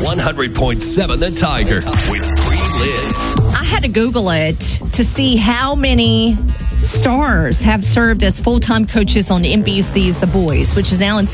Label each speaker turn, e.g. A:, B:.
A: 100.7 The Tiger with Free Lid.
B: I had to Google it to see how many stars have served as full-time coaches on NBC's The Voice, which is now in